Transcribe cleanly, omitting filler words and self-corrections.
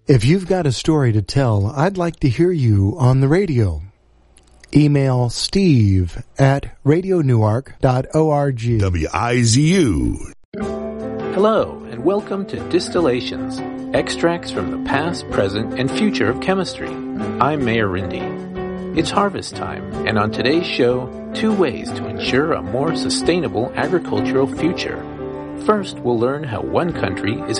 If you've got a story to tell, I'd like to hear you on the radio. Email steve@radionewark.org. WIZU. Hello, and welcome to Distillations, extracts from the past, present, and future of chemistry. I'm Mayor Rindy. It's harvest time, and on today's show, 2 ways to ensure a more sustainable agricultural future. First, we'll learn how one country is